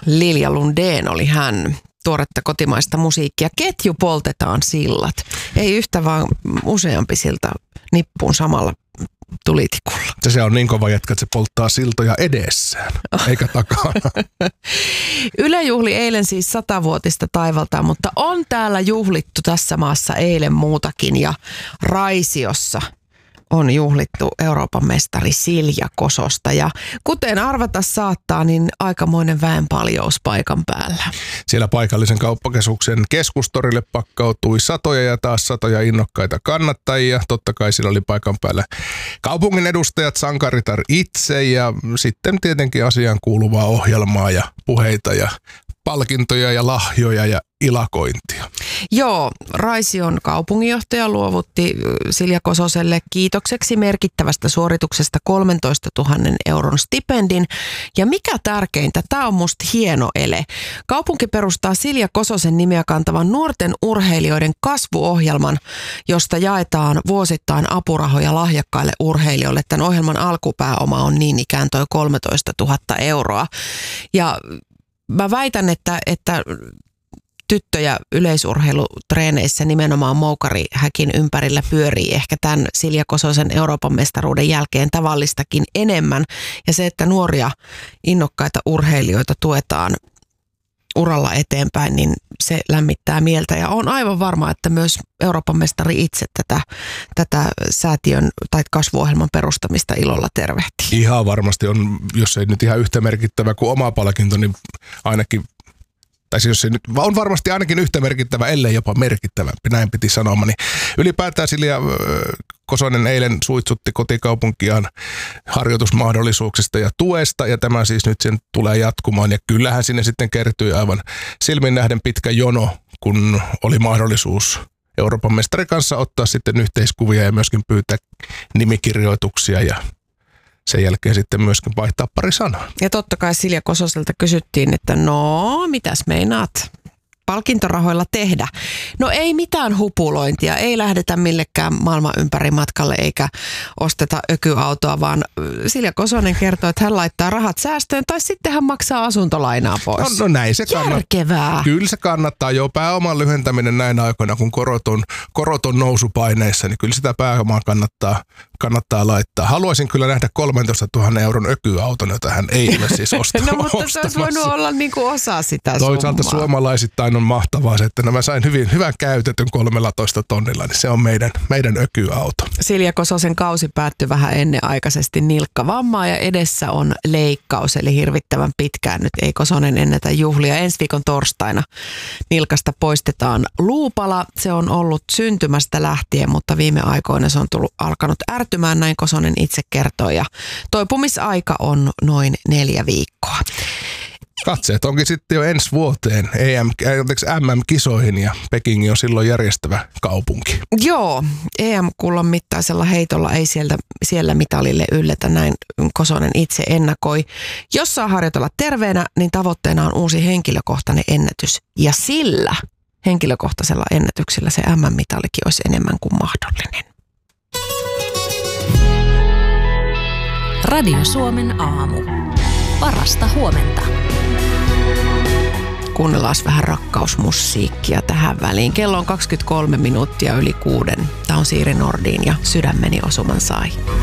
Lilja Lundén oli hän. Tuoretta kotimaista musiikkia. Ketju poltetaan sillat. Ei yhtä vaan useampi silta nippuun samalla tulitikulla. Se on niin kova jätkä, että se polttaa siltoja edessään, eikä takana. Yle juhli eilen siis 100-vuotista taivaltaan, mutta on täällä juhlittu tässä maassa eilen muutakin. Ja Raisiossa on juhlittu Euroopan mestari Silja Kososta. Ja kuten arvata saattaa, niin aikamoinen väenpaljous paikan päällä. Siellä paikallisen kauppakeskuksen keskustorille pakkautui satoja ja taas satoja innokkaita kannattajia. Totta kai siellä oli paikan päällä kaupungin edustajat, sankaritar itse ja sitten tietenkin asiaan kuuluvaa ohjelmaa ja puheita ja palkintoja ja lahjoja ja ilakointia. Joo, Raision kaupunginjohtaja luovutti Silja Kososelle kiitokseksi merkittävästä suorituksesta 13 000 euron stipendin. Ja mikä tärkeintä, tämä on musta hieno ele. Kaupunki perustaa Silja Kososen nimeä kantavan nuorten urheilijoiden kasvuohjelman, josta jaetaan vuosittain apurahoja lahjakkaille urheilijoille. Tämän ohjelman alkupääoma on niin ikään toi 13 000 euroa. Ja mä väitän, että tyttöjä yleisurheilutreeneissä nimenomaan Moukarihäkin ympärillä pyörii ehkä tämän Silja Kososen Euroopan mestaruuden jälkeen tavallistakin enemmän. Ja se, että nuoria innokkaita urheilijoita tuetaan uralla eteenpäin, niin se lämmittää mieltä. Ja on aivan varma, että myös Euroopan mestari itse tätä säätiön tai kasvuohjelman perustamista ilolla tervehtii. Ihan varmasti on, jos ei nyt ihan yhtä merkittävä kuin oma palkinto, niin ainakin tai siis jos se nyt on varmasti ainakin yhtä merkittävä, ellei jopa merkittävämpi, näin piti sanoa. Niin ylipäätään Silja Kosonen eilen suitsutti kotikaupunkiaan harjoitusmahdollisuuksista ja tuesta, ja tämä siis nyt sen tulee jatkumaan. Ja kyllähän sinne sitten kertyi aivan silmin nähden pitkä jono, kun oli mahdollisuus Euroopan mestarin kanssa ottaa sitten yhteiskuvia ja myöskin pyytää nimikirjoituksia ja sen jälkeen sitten myöskin vaihtaa pari sanaa. Ja totta kai Silja Kososelta kysyttiin, että no, mitäs meinaat palkintorahoilla tehdä? No ei mitään hupulointia, ei lähdetä millekään maailman ympäri matkalle eikä osteta ökyautoa, vaan Silja Kosonen kertoo, että hän laittaa rahat säästöön tai sitten hän maksaa asuntolainaa pois. No näin se kannattaa. Kyllä se kannattaa. Jo pääoman lyhentäminen näinä aikoina, kun korot on nousupaineissa, niin kyllä sitä pääomaa kannattaa laittaa. Haluaisin kyllä nähdä 13 000 euron ökyauton, jota hän ei ole siis ostamassa. No mutta se olisi voinut olla niin kuin osa sitä toisaalta summaa. Suomalaisittain on mahtavaa se, että mä sain hyvän käytetyn 13 tonnilla, niin se on meidän ökyauto. Silja Kososen kausi päättyi vähän ennenaikaisesti nilkkavammaa ja edessä on leikkaus, eli hirvittävän pitkään nyt ei Kosonen ennätä juhlia. Ensi viikon torstaina nilkasta poistetaan luupala. Se on ollut syntymästä lähtien, mutta viime aikoina se on alkanut ärtymään, näin Kosonen itse kertoi, ja toipumisaika on noin 4 viikkoa. Katseet onkin sitten jo ensi vuoteen MM-kisoihin ja Pekingi on silloin järjestävä kaupunki. Joo, EM-kullan mittaisella heitolla ei siellä mitalille ylletä, näin Kosonen itse ennakoi. Jos saa harjoitella terveenä, niin tavoitteena on uusi henkilökohtainen ennätys. Ja sillä henkilökohtaisella ennätyksellä se MM-mitalikin olisi enemmän kuin mahdollinen. Radio Suomen aamu. Parasta huomenta. Kuunnellaan vähän rakkausmusiikkia tähän väliin. Kello on 23 minuuttia yli 6. Tämä on Siiri Nordin ja Sydämeni osuman sai.